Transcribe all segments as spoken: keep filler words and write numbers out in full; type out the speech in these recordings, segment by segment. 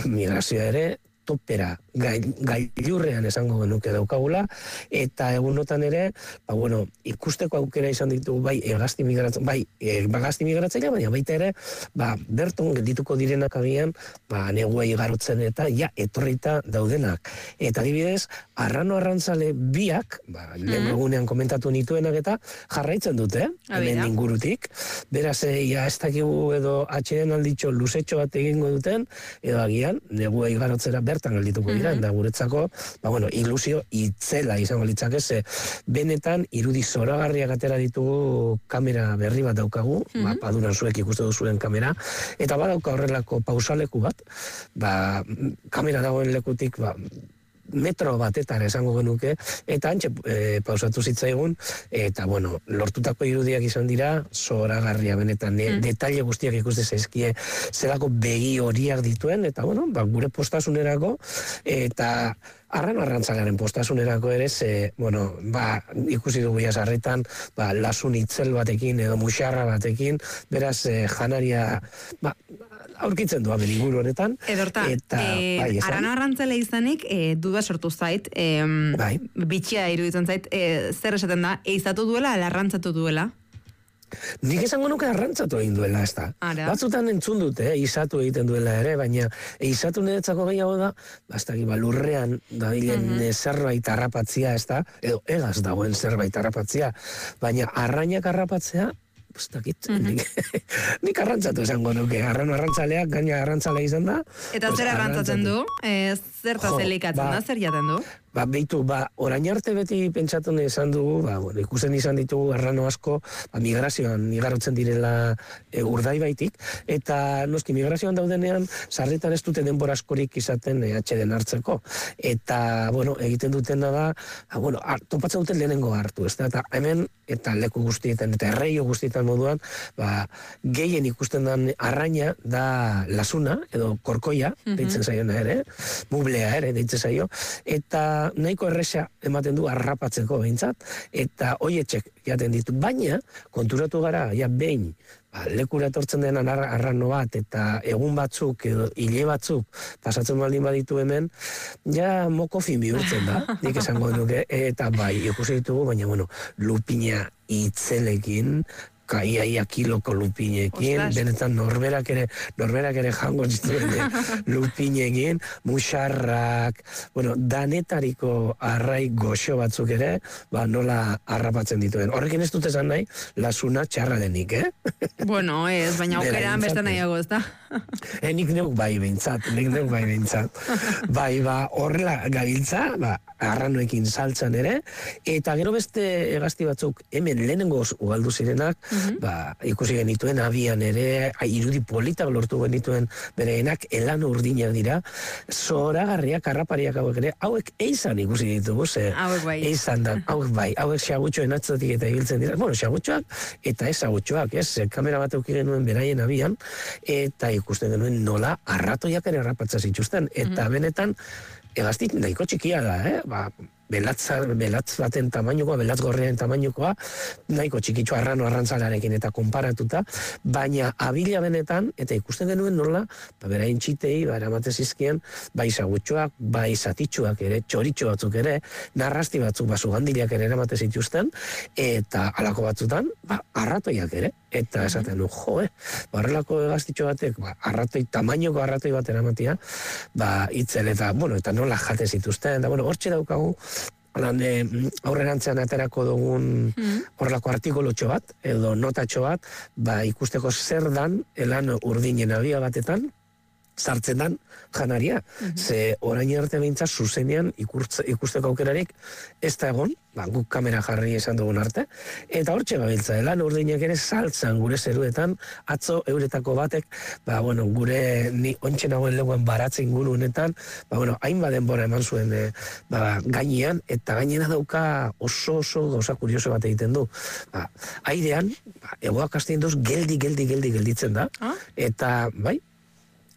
migrazioa ere topera gailurrean esango genuke daukagula, eta egunotan ere, ba, bueno, ikusteko aukera izan ditugu bai hegazti migratzen, bai hegazti migratzailea, baina baita ere, ba, berton geldituko direnak agian, ba, negua igarotzen eta ja, etorrita daudenak. Eta adibidez, arrano arrantzale biak, ba, lehen egunean komentatu nituenak eta jarraitzen dute, hemen ingurutik, beraz, ja, ez dakigu edo atxeden alditxo luzetxo bat egingo duten, edo agian, negua igarotzera bertan geldituko dira, da guretzako, ba, bueno, ilusio itzela izango litzake, ze benetan irudi zoragarriak atera ditugu kamera berri bat daukagu, mm -hmm. ba, paduran zuek ikuste duzuen kamera, eta badauka horrelako pausaleku bat, ba, kamera dagoen lekutik, ba, metro batetan esango genuke, eta antxe e, pausatu zitzaigun, eta bueno, lortutako irudiak izan dira, zoragarria benetan, mm. detaile guztiak ikuste zaizkie, zelako begi horiak dituen, eta bueno, ba, gure postasunerako, eta arrano arrantzalearen postasunerako ere, ze, bueno, ba, ikusi dugu jasarretan, ba, lasun itzel batekin, edo muxarra batekin, beraz, e, janaria, ba, aurkitzen du amen inguru honetan. Edorta, eta, e, bai, arrano arrantzale izanik, e, duda sortu zait, e, bai. bitxia iruditzen zait, e, zer esaten da, eizatu duela, ala arrantzatu duela? Nik esango nuke arrantzatu egin duela, ez da. Batzutan entzun dute, eh, izatu egiten duela ere, baina izatu niretzako gehiago da, bastaki, ba, lurrean da bilen mm -hmm. zerbait harrapatzia, ez da, edo egaz dagoen zerbait harrapatzia, baina arrainak harrapatzea, ez dakit, mm -hmm. nik, nik arrantzatu esango nuke, arrano arrantzaleak, gaina arrantzalea izan da. Eta zer arrantzatzen du? E, zertaz elikatzen ba, da, zer jaten du? Ba, behitu, ba, orain arte beti pentsatu esan dugu, ba, bueno, ikusten izan ditugu arrano asko, ba, migrazioan igarotzen direla e, urdai baitik, eta noski migrazioan daudenean, sarritan ez dute denbora askorik izaten e, atxeden hartzeko. Eta, bueno, egiten dutena da, ba, bueno, topatzen duten lehenengo hartu, ez da, eta hemen, eta leku guztietan, eta erreio guztietan moduan, ba, gehien ikusten den arraina da lasuna, edo korkoia, mm -hmm. deitzen zaiona ere, mublea ere, deitzen zaio, eta nahiko erresa ematen du harrapatzeko behintzat, eta hoietxek jaten ditu, baina konturatu gara, ja behin, ba, lekura etortzen den arrano bat, eta egun batzuk, edo hile batzuk, pasatzen baldin baditu hemen, ja moko fin bihurtzen da, nik esango duke, eta bai, ikusi ditugu, baina, bueno, lupina itzelekin, kaiaia kiloko lupinekin, benetan norberak ere, norberak ere jango zituen lupinekin, musarrak, bueno, danetariko arrai goxo batzuk ere, ba, nola harrapatzen dituen. Horrekin ez dut esan nahi, lasuna txarra denik, eh? Bueno, ez, baina aukeran beste nahiago, ez da? E, nik neuk bai behintzat, nik neuk bai behintzat. Bai, ba, horrela gabiltza, ba, arranoekin saltzan ere, eta gero beste hegazti batzuk hemen lehenengoz ugaldu zirenak, mm-hmm. ba, ikusi genituen abian ere, irudi politak lortu genituen bereenak, elan urdinak dira, zoragarriak, harrapariak hauek ere, hauek eizan ikusi ditugu, ze, hauek bai. eizan da, hauek bai, hauek xagutxoen atzatik eta ibiltzen dira, bueno, xagutxoak eta ez xagutxoak, ez, kamera bat euki genuen beraien abian, eta ikusten genuen nola arratoiak ere harrapatza zituzten, eta mm-hmm. benetan, hegazti nahiko txikia da, eh? Ba, belatz, belatz baten tamainukoa, belatz gorriaren tamainukoa, nahiko txikitxo arrano arrantzalarekin eta konparatuta, baina abila benetan, eta ikusten genuen nola, ba, berain txitei, ba, eramate zizkien, bai zagutxoak, bai zatitxuak ere, txoritxo batzuk ere, narrasti batzuk, ba, zugandiliak ere eramate zituzten, eta halako batzutan, ba, arratoiak ere, eta esaten du, jo, eh, barrelako hegaztitxo batek, ba, arratoi, tamainoko arratoi bat eramatia, ba, itzel, eta, bueno, eta nola jate zituzten, eta, bueno, hortxe daukagu, aurrerantzean aterako dugun horrelako artikolotxo bat, edo notatxo bat, ba, ikusteko zer dan, elan urdinen abia batetan, sartzen dan janaria. Mm-hmm. Ze orain arte behintzat zuzenean ikusteko aukerarik ez da egon, ba, guk kamera jarri esan dugun arte, eta hortxe gabiltza, elan urdinak ere saltzan gure zeruetan, atzo euretako batek, ba, bueno, gure ni ontsen hauen leguan baratze inguru honetan, ba, bueno, hainbat denbora eman zuen e, ba, gainean, eta gainera dauka oso oso gauza kurioso bat egiten du. Ba, airean, ba, egoak astien duz geldi, geldi, geldi gelditzen da, ah? Eta, bai,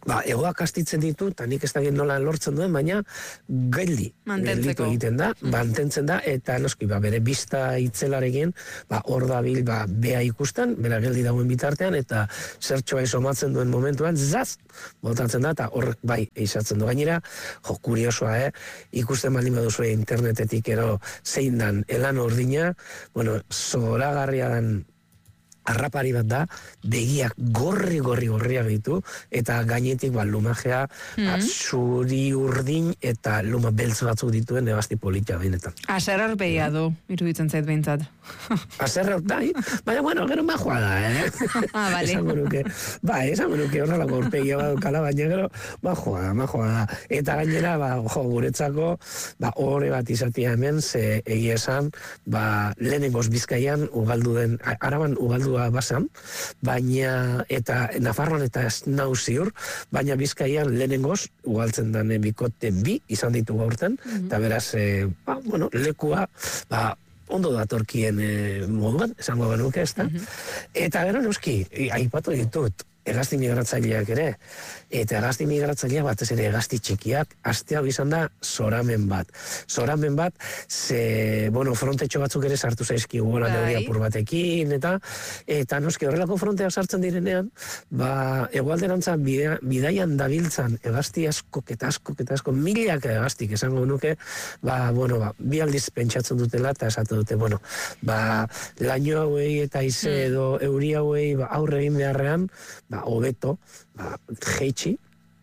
ba, egoak astitzen ditu, eta nik ez da nola lortzen duen, baina geldi, gelditu egiten da, mantentzen da, eta noski, ba, bere bista itzelarekin, ba, hor da bil, ba, bea ikusten, bera geldi dagoen bitartean, eta zertxoa isomatzen duen momentuan, zaz, botatzen da, eta hor, bai, eizatzen du. Gainera, jo, kuriosoa, eh? Ikusten baldin baduzu internetetik ero zein dan elan ordina, bueno, zoragarria dan arrapari bat da, begiak gorri, gorri, gorriak ditu, eta gainetik, ba, lumajea, mm -hmm. zuri urdin, eta luma beltz batzuk dituen, egazti politia behinetan. Aserrar begia du, iruditzen zait behintzat. Aserrar, bai, baina, bueno, gero majoa da, eh? Ah, bale. Esan nuke, bai, esan nuke horrelako urpegia badukala, baina gero, majoa da, majoa da. Eta gainera, ba, jo, guretzako, ba, horre bat izatea hemen, ze egia esan, ba, lehenengoz Bizkaian, ugaldu den, Araban ugaldu basan, baina eta Nafarroan eta ez nau ziur, baina Bizkaian lehenengoz ugaltzen den bikote bi izan ditu gaurten, eta mm -hmm. beraz, e, ba, bueno, lekua, ba, ondo datorkien e, moduan, esango genuke ez da. Mm -hmm. Eta gero noski, aipatu ditut, hegazti migratzaileak ere, eta hegazti migratzaileak batez ere hegazti txikiak, aste hau izan da zoramen bat. Zoramen bat, ze, bueno, frontetxo batzuk ere sartu zaizkigu gola neuri apur batekin, eta eta noski horrelako fronteak sartzen direnean, ba, egualderantza bidea, bidaian dabiltzan hegazti askok eta askok eta askok, milak hegaztik esango nuke, ba, bueno, ba, bi aldiz pentsatzen dutela, eta esatu dute, bueno, ba, laino hauei eta ize edo euri hauei ba, aurre egin beharrean, ba, hobeto, ba, jeitsi,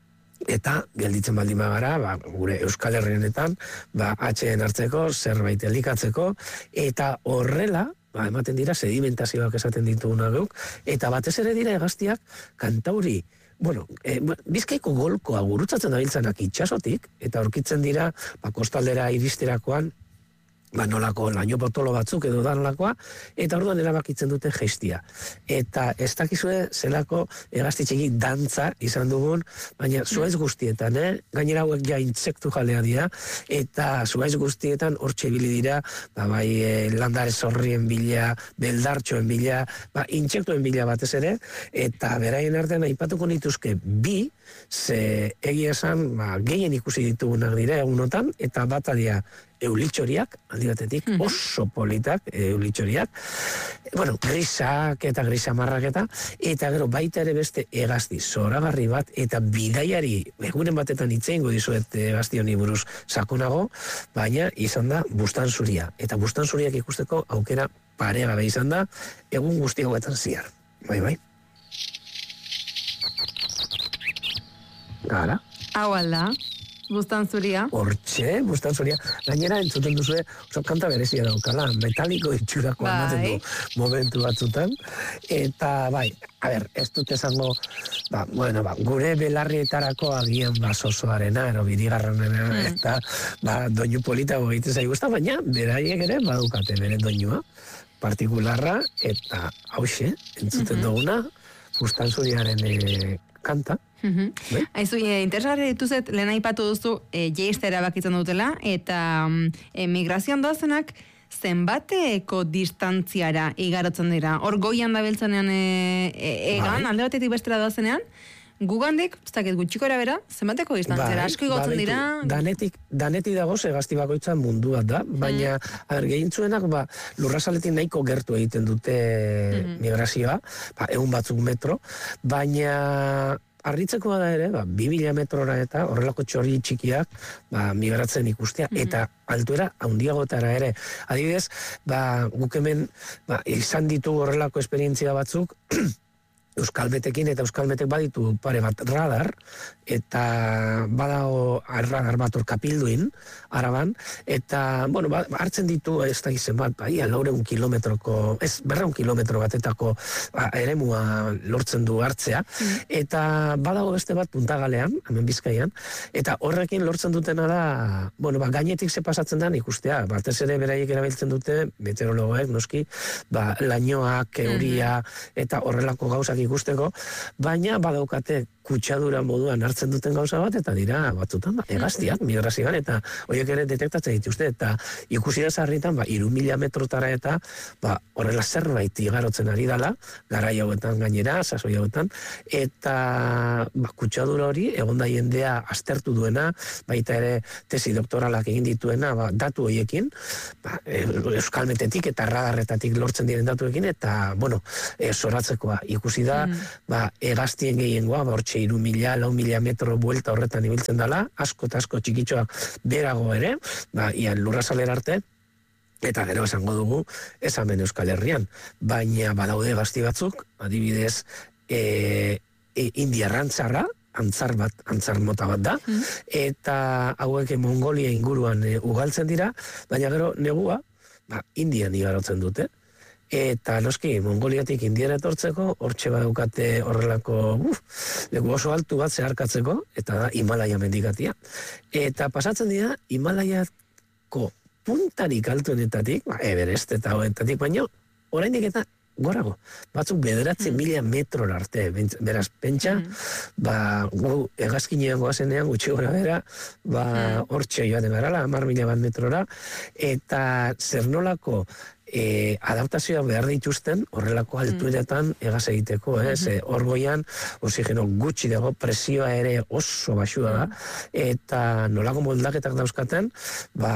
eta gelditzen baldin bagara, ba, gure Euskal Herrienetan, ba, atxeen hartzeko, zerbait elikatzeko, eta horrela, ba, ematen dira sedimentazioak esaten dituguna geuk, eta batez ere dira hegaztiak kantauri, bueno, e, Bizkaiko golkoa gurutzatzen dabiltzanak itxasotik, eta aurkitzen dira, ba, kostaldera iristerakoan, ba, nolako laino potolo batzuk edo danolakoa, eta orduan erabakitzen dute jeistia. Eta ez dakizue zelako hegaztitxegi dantza izan dugun, baina zuaiz guztietan, eh? Gainera hauek ja intsektu jalea dira, eta zuaiz guztietan hortxe ibili dira, ba, bai, e, landare zorrien bila, beldartxoen bila, ba, intsektuen bila batez ere, eta beraien artean aipatuko nituzke bi, ze egia esan, ba, gehien ikusi ditugunak dira egunotan, eta bat adia eulitxoriak, aldi batetik, mm -hmm. oso politak eulitxoriak, bueno, grisak eta grisamarrak eta, eta gero baita ere beste hegazti zoragarri bat, eta bidaiari, egunen batetan itzeingo dizuet hegazti honi buruz sakonago, baina izan da bustan zuria, eta bustan zuriak ikusteko aukera paregabe izan da, egun guzti hauetan ziar. Bai, bai. Gara. Hau alda. Bustan zuria. Hortxe, bustan zuria. Gainera entzuten duzue, oso kanta berezia daukala, metaliko itxurako bai. Ematen du momentu batzutan. Eta, bai, a ber, ez dut esango, ba, bueno, ba, gure belarrietarako agian basosoarena, ero birigarranena, mm. eta, ba, doinu polita egiten zaigu, baina beraiek ere badukate bere doinua partikularra, eta hauxe, entzuten mm-hmm. duguna, bustan zuriaren e, kanta. Mm-hmm. Bai? Aizu, e, interesgarri dituzet, lehen aipatu duzu, e, jeizte erabakitzen dutela, eta e, migrazioan doazenak, zenbateko distantziara igarotzen dira? Hor goian da beltzanean e, e, egan, bai. Alde batetik bestera doazenean, gugandik, ez dakit gutxiko erabera, zenbateko distantziara? Asko igotzen dira? Danetik, danetik dago, hegazti bakoitzan mundu bat da, baina, mm. a ber, gehintzuenak, ba, lurrazaletik nahiko gertu egiten dute mm-hmm. migrazioa, ba, egun batzuk metro, baina harritzeko da ere, ba, bi mila metrora eta horrelako txorri txikiak ba, migratzen ikustea, mm-hmm. eta altuera handiagotara ere. Adibidez, ba, guk hemen ba, izan ditu horrelako esperientzia batzuk, Euskalmetekin eta Euskalmetek baditu pare bat radar, eta badago radar bat hor kapilduin, Araban, eta, bueno, ba, hartzen ditu ez da izen bat, bai, laureun kilometroko, ez, berreun kilometro batetako ba, eremua lortzen du hartzea, mm. eta badago beste bat puntagalean, hemen Bizkaian, eta horrekin lortzen dutena da, bueno, ba, gainetik ze pasatzen da ikustea, batez ere beraiek erabiltzen dute, meteorologoek, noski, ba, lainoak, euria, mm-hmm. eta horrelako gauzak ikusteko, baina badaukate kutsadura moduan hartzen ikertzen duten gauza bat, eta dira batzutan, ba, egaztiak, migrazioan, eta horiek ere detektatzen dituzte, eta ikusi da sarritan, ba, iru mila metrotara eta, ba, horrela zerbait igarotzen ari dala, garai hauetan gainera, sasoi hauetan, eta, ba, kutsadura hori, egonda jendea aztertu duena, baita ere tesi doktoralak egin dituena, ba, datu horiekin, ba, euskalmetetik eta radarretatik lortzen diren datuekin, eta, bueno, e, zoratzekoa ikusi da, mm. ba, egaztien gehiengoa, ba, hortxe iru mila, lau mila metro buelta horretan ibiltzen dela, asko eta asko txikitxoak berago ere, ba, ian lurrazalera arte, eta gero esango dugu, ez hemen Euskal Herrian, baina badaude gazti batzuk, adibidez, e, e, indiarrantzarra, antzar bat, antzar mota bat da, mm. eta hauek Mongolia inguruan e, ugaltzen dira, baina gero negua, ba, Indian igarotzen dute, eta noski, Mongoliatik Indiara etortzeko, hortxe badaukate horrelako uf, leku oso altu bat zeharkatzeko, eta da Himalaia mendikatia. Eta pasatzen dira, Himalaiako puntarik altuenetatik, ba, Everest eta hoetatik, baina oraindik eta gorago, batzuk bederatzen mm. mila metrora arte, beraz, pentsa, mm. ba, gu, egazkinean goazenean, gutxi gora bera, ba, mm. hortxe joaten garala, hamar mila bat metrora, eta zer nolako E, adaptazioa behar dituzten horrelako altuetan mm. egaz egiteko, ez? Mm-hmm. Hor goian, oxigeno gutxi dago, presioa ere oso basua da, eta nolako moldaketak dauzkaten, ba,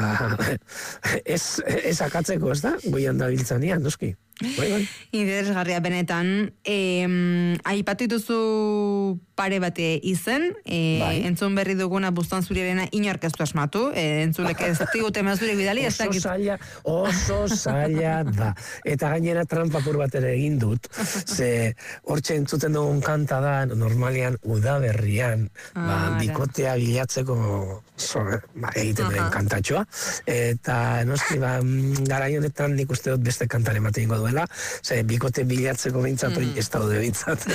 ez, ez akatzeko, ez da? Goian da biltzanian, noski. Bai, bai. Interesgarria benetan, eh, aipatu dituzu pare bate izen, eh, bai. Entzun berri duguna Bustan Zuriarena inork ez du asmatu, eh, entzulek ez digute mazure bidali, ez dakit. Oso zaila, oso zaila da. Eta gainera trampapur bat ere egin dut, ze hortxe entzuten dugun kanta da, normalian udaberrian, ah, ba, bikotea bilatzeko so, ba, egiten den kantatxoa, eta noski, ba, garai honetan nik uste dut beste kantaren bat egingo duela, ze bikote bilatzeko behintzat mm. ez daude behintzat.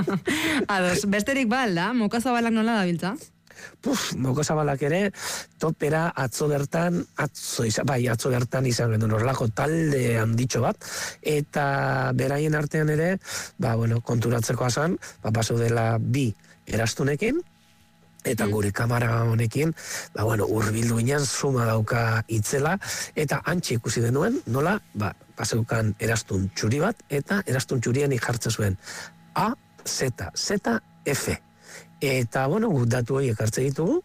Ados, besterik ba, alda, mokazabalak nola da biltza? Puf, mokazabalak ere, topera atzo bertan, atzo, bai, atzo bertan izan genuen horrelako talde handitxo bat, eta beraien artean ere, ba, bueno, konturatzeko asan, ba, pasu dela bi erastunekin, eta gure kamera honekin, ba, bueno, urbildu ginen, suma dauka itzela, eta antxe ikusi denuen, nola, ba, paseukan erastun txuri bat, eta erastun txurien ikartze zuen A, Z, Z, F. Eta, bueno, gut datu horiek hartze ditugu,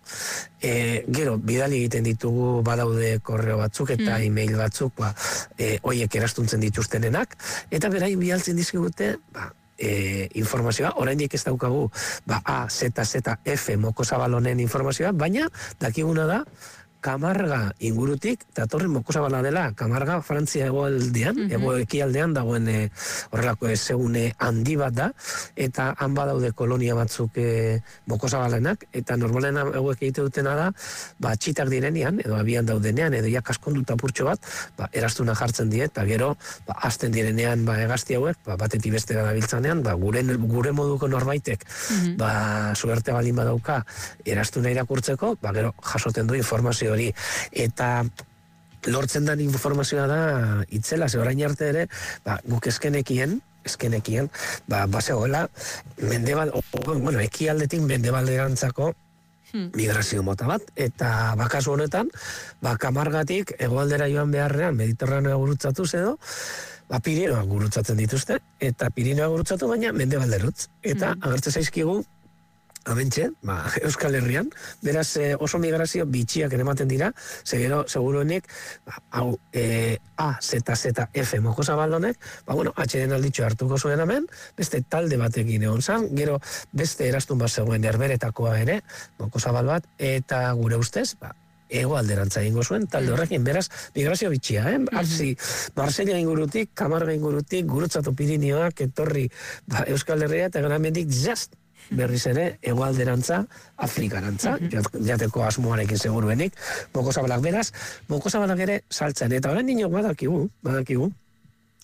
e, gero, bidali egiten ditugu badaude korreo batzuk eta mm. e-mail batzuk, ba, e, horiek erastuntzen dituztenenak, eta berain bialtzen dizkigute, ba, E, informazioa, oraindik ez daukagu ba, A, Z, Z, F mokozabalonen informazioa, baina dakiguna da Kamarga ingurutik, datorren mokozabala dela, Kamarga Frantzia egoaldean, mm-hmm. ego ekialdean dagoen e, horrelako ezegune handi bat da, eta han badaude kolonia batzuk e, mokozabalenak, eta normalen egoek egite dutena da, ba, txitak direnean, edo abian daudenean, edo ja kaskonduta purtxo bat, ba, erastuna jartzen die, eta gero, ba, azten direnean, ba, egazti hauek, ba, batetik bestera dabiltzanean, ba, gure, gure moduko norbaitek, mm-hmm. ba, suerte baldin badauka, erastuna irakurtzeko, ba, gero, jasoten du informazio hori, eta lortzen den informazioa da itzela, ze orain arte ere, ba, guk eskenekien, eskenekien, ba, basegoela, mendebal, o, bueno, ekialdetik mendebalderantzako migrazio mota bat, eta bakasu honetan, ba, Kamargatik egoaldera joan beharrean, Mediterranea gurutzatuz edo, ba, Pirinioa gurutzatzen dituzte, eta Pirinioa gurutzatu baina mendebalderutz, eta mm. agertze zaizkigu, Abentxe, ba, Euskal Herrian, beraz e, oso migrazio bitxiak ematen dira, segero, seguruenik, ba, hau, e, A, Z, Z, F mokozabalonek, ba, bueno, atxeden alditxo hartuko zuen hemen, beste talde batekin egon zan, gero beste erastun bat zegoen erberetakoa ere, mokozabal bat, eta gure ustez, ba, ego alderantza egingo zuen, talde horrekin, beraz, migrazio bitxia, eh? Arzi, Marsella ingurutik, Kamarga ingurutik, gurutzatu Pirinioak, etorri, ba, Euskal Herria, eta gara mendik, just, berriz ere, egoalderantza, Afrikarantza, jateko asmoarekin seguruenik, mokozabalak beraz, mokozabalak ere saltzen, eta orain dinok badakigu, badakigu,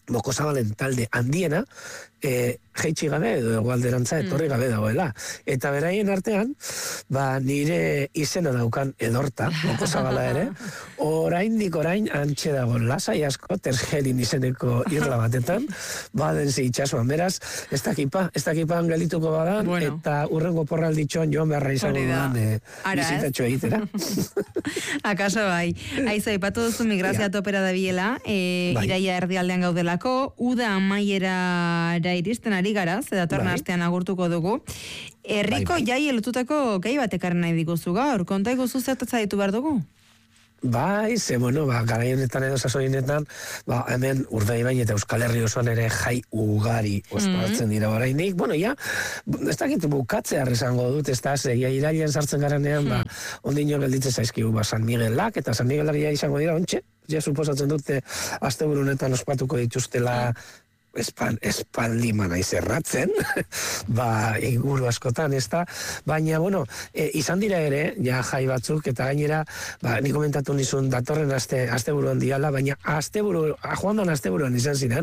Mokosabalen talde handiena, e, jeitsi gabe edo egualderantza etorri gabe dagoela. Eta beraien artean, ba, nire izena daukan edorta, Mokosabala ere, oraindik orain antxe dago lasai asko, Tersgelin izeneko irla batetan, baden zi itxasuan, beraz, ez dakipa, ez dakipa angelituko badan, bueno. Eta urrengo porralditxoan joan beharra izango dudan e, bizitatxo egitera. Akaso bai. Aizu, ipatu duzu migrazia topera da biela, e, bai. Iraia erdialdean gaudelako, uda amaierara iristen ari gara, zedatorna bai. Astean agurtuko dugu. Herriko bai, bai. Jai elotutako gai batekarren nahi diguzu gaur, konta iguzu zertatza ditu behar dugu? Bai, ze, bueno, ba, garai honetan edo sasoinetan, ba, hemen Urdaibai eta Euskal Herri osoan ere jai ugari ospatzen dira orainik. Bueno, ja, ez dakit bukatzear esango dut, ez da, ze, ja, irailean sartzen garanean, ba, ondino gelditzen zaizkigu, ba, San Miguelak, eta San Miguelak ja izango dira, ontxe, ja, suposatzen dute, asteburu honetan ospatuko dituztela, Espan, espaldi mana izerratzen, ba, inguru askotan, ez da, baina, bueno, e, izan dira ere, ja jai batzuk, eta gainera, ba, ni komentatu nizun datorren aste, asteburuan diala, baina asteburu, joan dan asteburuan izan ziren,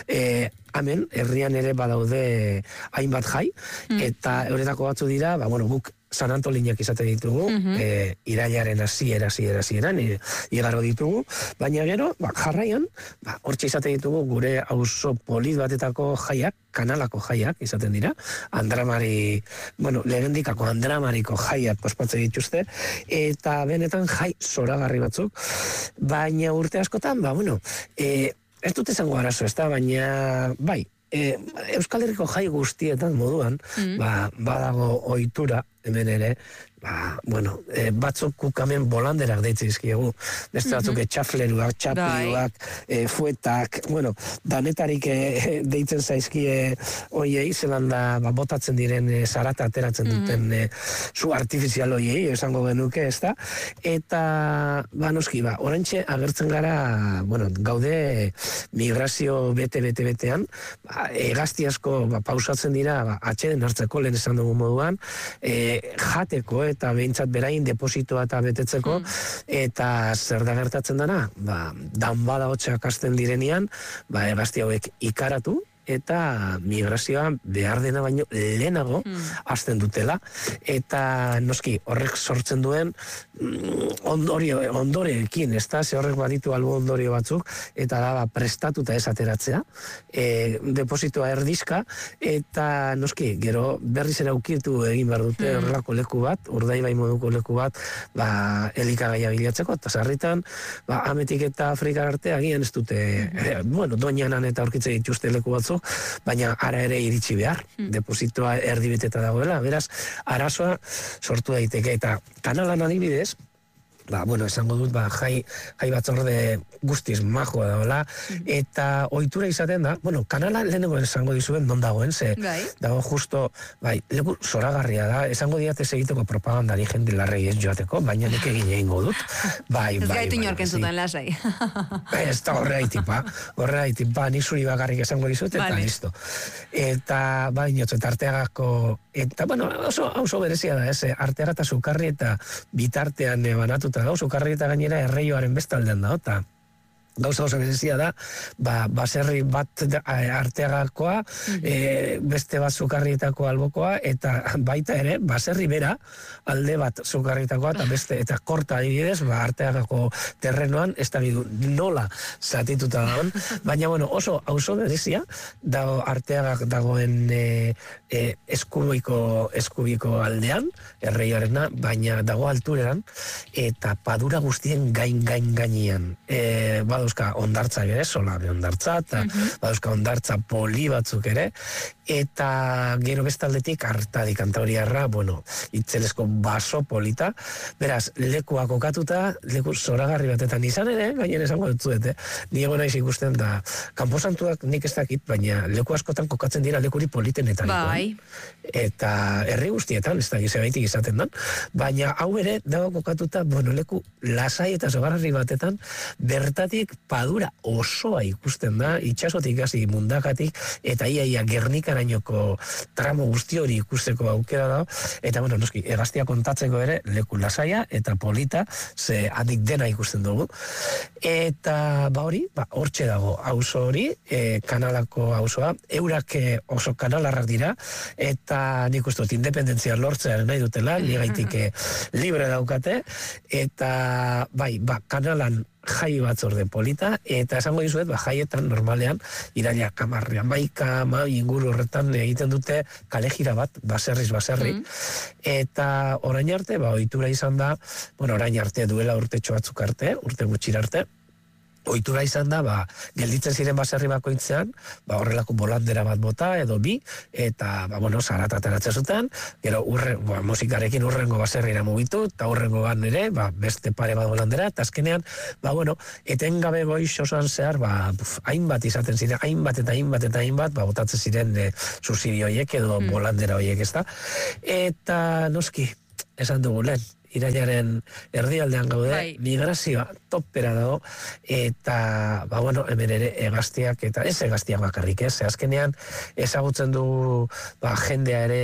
e, hemen, herrian ere badaude hainbat jai, mm. eta euretako batzu dira, ba, bueno, guk San Antolinak izate ditugu, mm-hmm. e, irailaren hasiera hasiera hasieran igaro ditugu, baina gero, ba, jarraian, ba, hortxe izate ditugu gure auzo polit batetako jaiak, kanalako jaiak izaten dira, Andramari, bueno, lehendikako Andramariko jaiak ospatze dituzte, eta benetan jai zoragarri batzuk, baina urte askotan, ba, bueno, e, ez dut esango arazo, ez da, baina, bai, e, Euskal Herriko jai guztietan moduan, mm. ba, badago ohitura, hemen ere, ba, bueno, e, batzuk kukamen bolanderak deitzen izkiegu, beste batzuk mm-hmm. etxafleruak, txapiluak, e, fuetak, bueno, danetarik e, deitzen zaizkie oiei, zelan da, ba, botatzen diren e, zarata ateratzen duten mm-hmm. e, zu artifizial oiei, esango genuke, ez da, eta, ba, noski, ba, orantxe agertzen gara, bueno, gaude migrazio bete-bete-betean, ba, egazti asko ba, pausatzen dira, ba, atxeden hartzeko, lehen esan dugu moduan, e, jateko eta behintzat berain depositoa eta betetzeko, mm. eta zer da gertatzen dana, ba, danbada hotxak hasten direnean, ba, egazti hauek ikaratu, eta migrazioa behar dena baino lehenago mm. hasten dutela, eta noski horrek sortzen duen ondorio, ondoreekin, ez da, ze horrek baditu albo ondorio batzuk, eta da, ba, prestatuta ez ateratzea, e, depositoa erdizka, eta noski, gero berriz ere aukitu egin behar dute mm. horrelako leku bat, Urdaibai moduko leku bat, ba, elikagaia bilatzeko, eta sarritan, ba, Ametik eta Afrika arte agian ez dute, mm. e, bueno, Doñanan eta aurkitze dituzte leku batzu, baina ara ere iritsi behar, mm. depositoa erdibeteta dagoela, beraz, arazoa sortu daiteke, eta kanalan adibidez, ba, bueno, esango dut, ba, jai, jai batzorde guztiz majoa dagoela, mm. eta ohitura izaten da, bueno, kanala lehenengo esango dizuen non dagoen, ze bai. Dago justo, bai, leku zoragarria da, esango diatez egiteko propagandari jende larrei ez joateko, baina nek egin egingo dut, bai, bai, ez gaitu bai, inorken zuten lasai. Ez da horreaitik, ba, horreaitik, ba, nik zuri bakarrik esango dizut, eta vale. Listo. Eta, ba, inotzu, eta arteagako, eta, bueno, oso, oso berezia da, ez, arteaga eta sukarri eta bitartean banatuta da, sukarri eta gainera erreioaren bestaldean da, eta gauza oso berezia da, ba, baserri bat arteagakoa, mm-hmm. e, beste bat sukarrietako albokoa, eta baita ere, baserri bera, alde bat sukarrietakoa, eta beste, eta korta adibidez, ba, arteagako terrenoan, ez da bidu nola zatituta dagoen, baina, bueno, oso auzo berezia, dago arteagak dagoen e, e, eskubiko, eskubiko aldean, erreioarena, baina dago altureran, eta padura guztien gain, gain, gainean. E, badauzka ondartza ere, solabe ondartza, eta mm-hmm. badauzka ondartza poli batzuk ere, eta gero bestaldetik Artadi Kantabriarra, bueno, itzelesko baso polita, beraz, lekua kokatuta, leku zoragarri batetan izan ere, gainen esango dutzuete, ni ego naiz ikusten da, kanposantuak nik ez dakit, baina leku askotan kokatzen dira lekuri politenetan. Bai. Eta herri guztietan, ez da gizebaitik izaten dan, baina hau ere dago kokatuta, bueno, leku lasai eta zogarri batetan, bertatik Gerniketatik padura osoa ikusten da, itxasotik hasi mundakatik, eta iaia Gernikarainoko tramo guzti hori ikusteko aukera da, eta bueno, noski, Hegaztia kontatzeko ere, leku lasaia eta polita, ze handik dena ikusten dugu. Eta ba hori, ba, hortxe dago auzo hori, e, kanalako auzoa, eurak oso kanalarrak dira, eta nik uste dut independentzia lortzea nahi dutela, ligaitik libre daukate, eta bai, ba, kanalan jai batzorde polita, eta esango dizuet, ba, jaietan normalean, iraila kamarrian maika, ma, inguru horretan egiten dute kalejira bat, baserriz baserri, mm. eta orain arte, ba, ohitura izan da, bueno, orain arte duela urtetxo batzuk arte, urte gutxira arte, ohitura izan da, ba, gelditzen ziren baserri bakoitzean, ba, horrelako bolandera bat bota, edo bi, eta, ba, bueno, zarata ateratzen zuten, gero, urre, ba, musikarekin urrengo baserrira mugitu, eta urrengo ban ere, ba, beste pare bat bolandera, eta azkenean, ba, bueno, etengabe goiz osoan zehar, ba, buf, hainbat izaten ziren, hainbat eta hainbat eta hainbat, ba, botatzen ziren e, subsidio horiek edo mm. bolandera horiek, ezta? Eta, noski, esan dugu lehen, irailaren erdialdean gaude, bai. Migrazioa topera dago, eta, ba, bueno, hemen ere Hegaztiak, eta ez Hegaztiak bakarrik, ez, azkenean ezagutzen du, ba, jendea ere,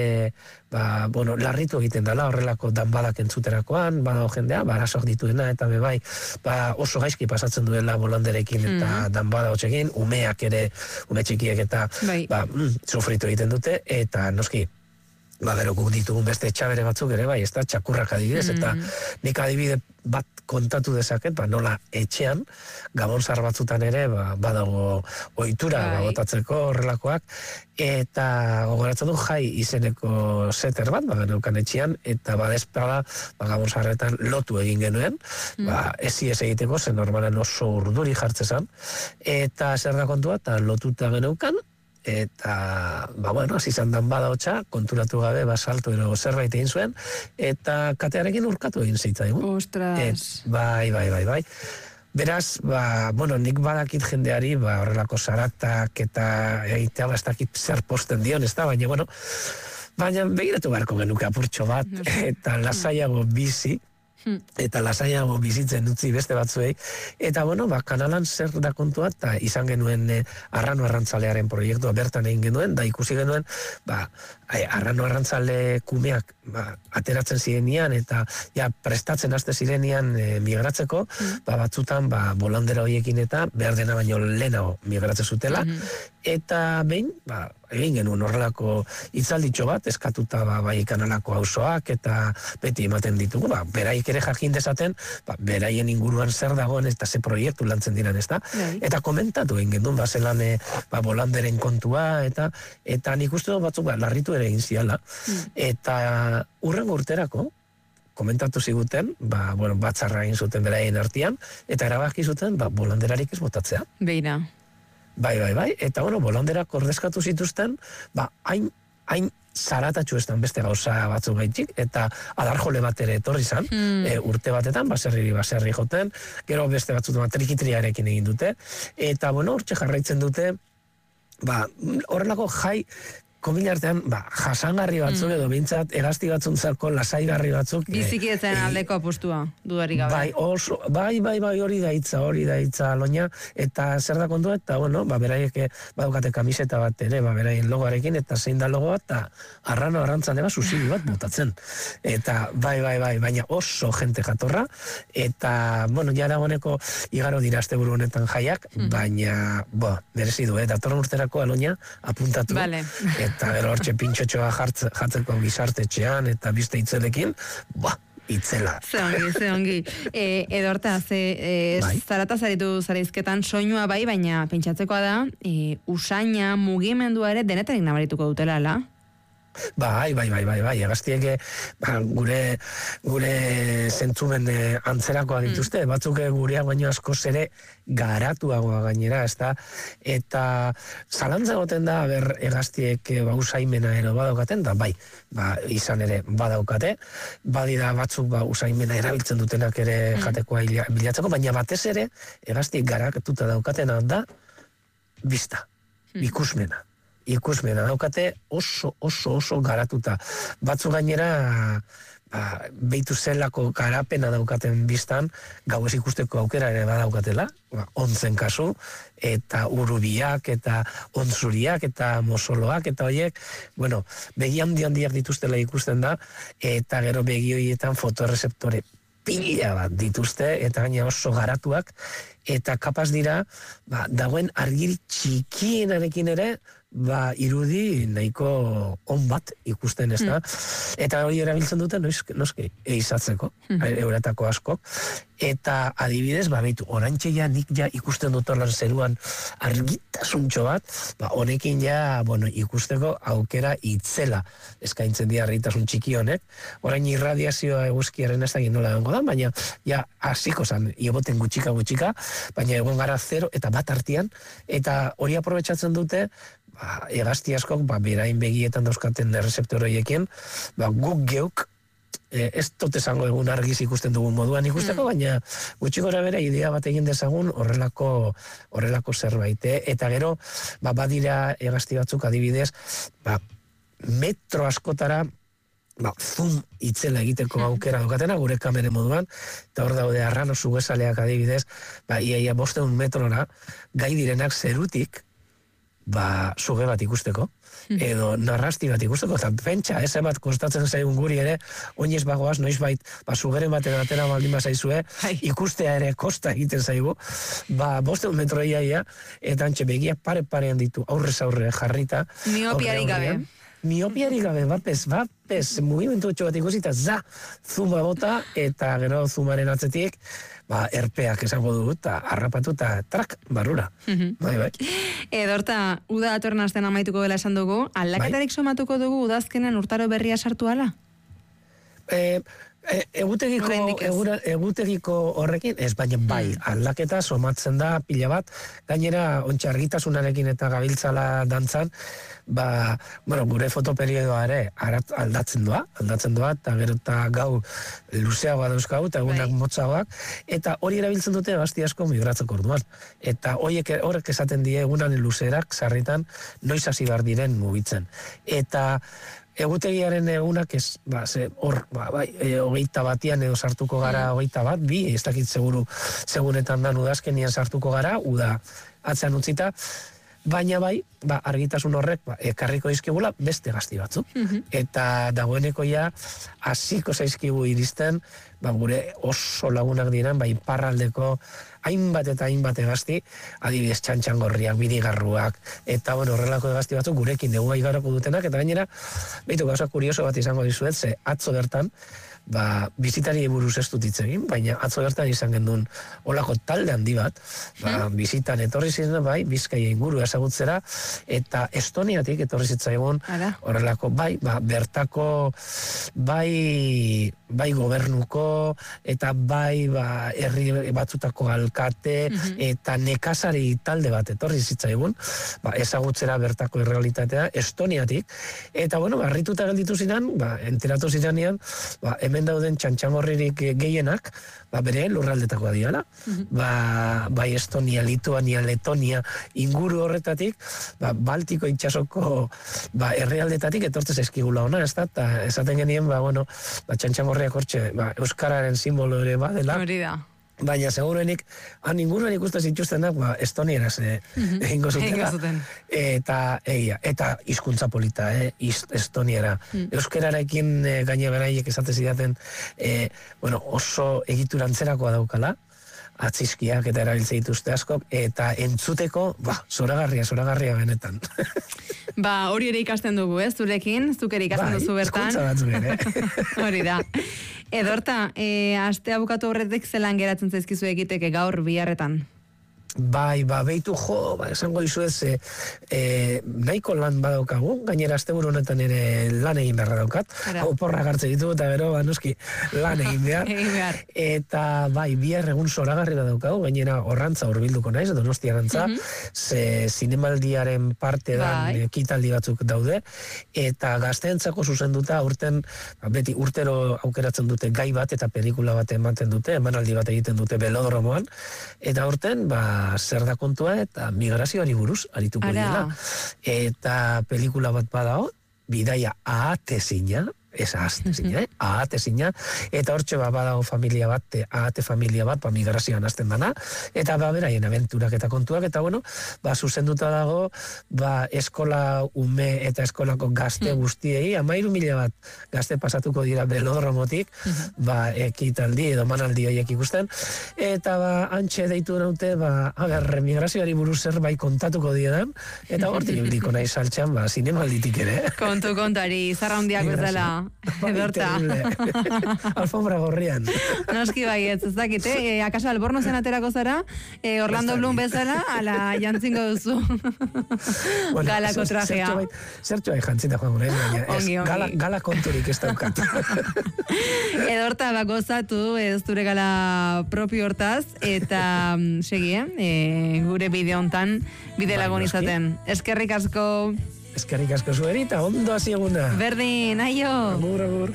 ba, bueno, larritu egiten dela, horrelako danbadak entzuterakoan, badago jendea, ba, arazoak dituena, eta be bai, ba, oso gaizki pasatzen duela bolanderekin eta mm. danbada hotxekin, umeak ere, ume txikiek eta, bai. ba, mm, sufritu egiten dute, eta noski, ba, gero guk ditugun beste txabere batzuk ere, bai, ez da, txakurrak adibidez, eta nik adibide bat kontatu dezaket, ba, nola etxean, gabonzar batzutan ere, ba, badago ohitura gabotatzeko horrelakoak, eta gogoratzen du jai izeneko seter bat, ba, geneukan etxean, eta badezpada, ba, gabonzarretan lotu egin genuen, mm. ba, ezi ez egiteko, zen normalen oso urduri jartzezan, eta zer da kontua, eta lotuta geneukan, eta, ba, bueno, izan dan bada hotxa, konturatu gabe, basalto ero zerbait egin zuen, eta katearekin urkatu egin zitzaigun. Ostras! Et, bai, bai, bai, bai. Beraz, ba, bueno, nik badakit jendeari, ba, horrelako zaratak eta egitea, ba, ez dakit zer posten dion, ez da, baina, bueno, baina begiratu beharko genuke apurtxo bat, eta lasaiago bizi, eta lasaiago bizitzen utzi beste batzuei, eta bueno, ba, kanalan zer da kontua, eta izan genuen eh, arrano arrantzalearen proiektua bertan egin genuen, da ikusi genuen, ba, arrano arrantzale kumeak ba, ateratzen zirenian, eta ja, prestatzen haste zirenian e, migratzeko, mm. ba, batzutan ba, bolandera horiekin eta behar dena baino lehenago migratzen zutela, mm-hmm. eta behin, ba, egin genuen horrelako hitzalditxo bat, eskatuta ba, bai kanalako auzoak eta beti ematen ditugu, ba, beraik ere jakin dezaten, ba, beraien inguruan zer dagoen eta ze proiektu lantzen diren, ez da? Yeah. Eta komentatu egin genuen, ba, zelan e, ba, bolanderen kontua, eta eta nik uste dut batzuk, ba, larritu ere egin ziala, mm. eta urrengo urterako, komentatu ziguten, ba, bueno, batzarra egin zuten beraien artean, eta erabaki zuten, ba, bolanderarik ez botatzea. Beira. Bai, bai, bai, eta bueno, bolanderak ordezkatu zituzten, ba, hain, hain zaratatxu estan beste gauza batzuk gaitxik, eta adarjole bat ere etorri zan, hmm. e, urte batetan, baserri baserri joten, gero beste batzutan trikitriarekin egin dute, eta bueno, hortxe jarraitzen dute, ba, horrelako jai, komila artean, ba, jasangarri batzuk, mm. edo bintzat, egazti batzuntzako lasaigarri batzuk. Bizikietzen e, aldeko apostua, dudarik gabe. Bai, oso, bai, bai, bai, hori daitza, hori daitza, loina, eta zer da kontua, eta, bueno, ba, beraiek badukate kamiseta bat ere, ba, beraien logoarekin, eta zein da logoa, eta arrano arrantzan eba susili bat botatzen. Eta, bai, bai, bai, baina oso jente jatorra, eta, bueno, jara honeko igaro dira asteburu honetan jaiak, mm. baina, bo, berezi du, eta torren urterako aloina apuntatu. Vale. Eta gero hortxe pintxotxoa jatzeko gizartetxean eta biste itzelekin, ba, itzela. Ze ongi, ze ongi. E, edo horta, ze, e, bai? Zarata zaritu zarizketan soinua bai, baina pentsatzekoa da, e, usaina, mugimendua ere denetarik nabarituko dutela, ala? Bai, bai, bai, bai, bai, egaztieke ba, gure, gure zentzumen eh, antzerakoa dituzte, mm. batzuk gureak baino askoz ere garatuagoa gainera, ez da, eta zalantza goten da, ber, egaztiek ba, usaimena ero badaukaten, da, bai, ba, izan ere badaukate, badira batzuk ba, usaimena erabiltzen dutenak ere mm. jatekoa bilatzeko, baina batez ere, egaztiek garatuta daukatena da, bista, mm. ikusmena. Ikusmena daukate oso, oso, oso garatuta. Batzu gainera, ba, behitu zelako garapena daukaten biztan, gauez ikusteko aukera ere badaukatela, ba, ontzen kasu, eta urubiak, eta onzuriak, eta mosoloak, eta horiek, bueno, begi handi handiak dituztela ikusten da, eta gero begi horietan fotorezeptore pila bat dituzte, eta gaina oso garatuak, eta kapaz dira, ba, dagoen argiri txikienarekin ere, ba, irudi nahiko on bat ikusten ez da. Mm. Eta hori erabiltzen dute, noski, eizatzeko, mm. euretako askok. Eta adibidez, ba, behitu, orantxe ja nik ja ikusten dut lan zeruan argitasuntxo bat, ba, honekin ja, bueno, ikusteko aukera itzela eskaintzen dira argitasun txiki honek. Orain irradiazioa eguzkiaren ez da nola dengo da, baina ja hasiko zan, ioboten gutxika gutxika, baina egon gara zero eta bat artean, eta hori aprobetxatzen dute, ba, egazti askok, ba, berain begietan dauzkaten errezeptoroiekin, ba, guk geuk, e, ez dut esango egun argiz ikusten dugun moduan ikusteko, mm. baina gutxi gora bera idea bat egin dezagun horrelako, horrelako zerbait. Eh? Eta gero, ba, badira egazti batzuk adibidez, ba, metro askotara, ba, zoom itzela egiteko aukera daukatena, gure kamere moduan, eta hor daude arrano zugezaleak adibidez, ba, iaia bosteun metrora, gai direnak zerutik, ba, suge bat ikusteko, edo narrasti bat ikusteko, eta pentsa, ez bat kostatzen zaigun guri ere, oinez bagoaz, noiz bait, ba, sugeren batera batera baldin bazaizue, ikustea ere kosta egiten zaigu, ba, bosteun metro iaia, eta antxe begia pare-parean ditu, aurrez aurre jarrita. Miopiarik gabe. Miopiarik gabe, bapez, bapez, mugimendu etxo bat ikusita, za, zuma bota, eta gero zumaren atzetik, ba, erpeak esango dugu, eta harrapatu, eta trak, barrura. Mm-hmm. Bai, bai. Edorta, uda datorren astean amaituko dela esan dugu, aldaketarik bai? Somatuko dugu udazkenen urtaro berria sartu ala? Eh, E, egutegiko, egura, egutegiko horrekin, ez baina bai, aldaketa somatzen da pila bat, gainera ontsa argitasunarekin eta gabiltzala dantzan, ba, bueno, gure fotoperiodoa ere aldatzen doa, aldatzen doa, eta gero eta gau luzeagoa dauzkau, eta egunak bai. Motzagoak, eta hori erabiltzen dute gazti asko migratzeko orduan. Eta horiek horrek esaten die egunan luzerak, sarritan, noiz hasi behar diren mugitzen. Eta egutegiaren egunak ez, ba, ze, hor, ba, bai, e, hogeita batian edo sartuko gara hogeita bat, bi, ez dakit seguru, segunetan dan udazkenian sartuko gara, uda atzean utzita, baina bai, ba, argitasun horrek, ba, ekarriko izkigula beste gazti batzu. Mm-hmm. Eta dagoeneko ja, hasiko zaizkigu iristen, ba, gure oso lagunak diren, ba, iparraldeko, hainbat eta hainbat egazti, adibidez txantxangorriak, birigarruak, eta bueno, horrelako egazti batzuk gurekin dugu igaroko dutenak, eta gainera, behitu gauza kurioso bat izango dizuet, ze atzo bertan, ba, bizitari buruz ez dut hitz egin, baina atzo bertan izan gendun olako talde handi bat, ba, bizitan etorri ziren, bai, Bizkaia inguru ezagutzera, eta Estoniatik etorri zitzaigun, horrelako, bai, ba, bertako, bai, bai gobernuko, eta bai, ba, herri batzutako alkate, mm-hmm. eta nekazari talde bat etorri zitzaigun, ba, ezagutzera bertako errealitatea, Estoniatik, eta, bueno, harrituta gelditu ziren, ba, enteratu zirenean, ba, hemen dauden txantxamorririk gehienak, ba, bere lurraldetakoa diala. Mm-hmm. Ba, bai Estonia, Lituania, Letonia, inguru horretatik, ba, Baltiko itxasoko ba, herrialdetatik etortzez eskigula ona, ez da? Eta esaten genien, ba, bueno, ba, txantxamorriak hortxe, ba, euskararen simbolo ere badela. Hori da. Baina, seguruenik, han inguruan ikusten zituztenak, ba, estonieraz eh, mm-hmm. egingo zuten. Eta, eia, eta hizkuntza polita, eh, estoniera. Mm. Euskararekin eh, gaine beraiek esate zidaten, eh, bueno, oso egiturantzerakoa daukala, atzizkiak eta erabiltze dituzte askok, eta entzuteko, ba, zoragarria, zoragarria benetan. Ba, hori ere ikasten dugu, ez, zurekin, zuk ere ikasten duzu bertan. Bai, hizkuntza batzuk ere. Hori da. Edorta, e, astea bukatu horretik zelan geratzen zaizkizu egiteke gaur biharretan? Bai, ba, behitu jo, ba, esango dizuez, e, e, nahiko lan badaukagu, gainera asteburu honetan ere lan egin beharra daukat, hau porra gartze ditu, eta gero, ba, noski, lan egin behar. egin behar. Eta, bai, bihar egun zoragarri daukagu, gainera horrantza horbilduko naiz, donosti arantza, mm-hmm. ze zinemaldiaren parte dan bai. Ekitaldi batzuk daude, eta gazteentzako zuzenduta, urten, ba, beti urtero aukeratzen dute gai bat, eta pelikula bat ematen dute, emanaldi bat egiten dute belodromoan, eta urten, ba, zer da kontua eta migrazioari buruz arituko dira. Eta pelikula bat badao, bidaia ahatezina, ez ahazte zina, eh? ahate zina, eta hortxe ba, badago familia bat, ahate familia bat, ba, migrazioan hasten dana, eta ba, beraien abenturak eta kontuak, eta bueno, ba, zuzenduta dago, ba, eskola ume eta eskolako gazte guztiei, amairu mila bat gazte pasatuko dira belodromotik, ba, ekitaldi edo manaldi horiek ikusten, eta ba, antxe deitu naute, ba, agar, migrazioari buruz zerbait kontatuko diedan, eta hortik ibiliko nahi saltxan, ba, zinemalditik ere. Kontu kontari, zarra hundiak bezala, edorta. Alfombra gorrian. Noski baietz, ez dakite, e, akaso alborno zen aterako zara, e, Orlando Bloom bezala, ala jantzingo duzu. Bueno, galako trajea. Zertxo bai jantzita joan gure, baina gala, gala konturik ez daukat. Edorta ba gozatu ez dure gala propio hortaz, eta segi, eh? gure bide hontan bide lagun izaten. Eskerrik asko. Eskerrik asko zueri, eta ondo hasi eguna. Berdin, aio. Agur, agur.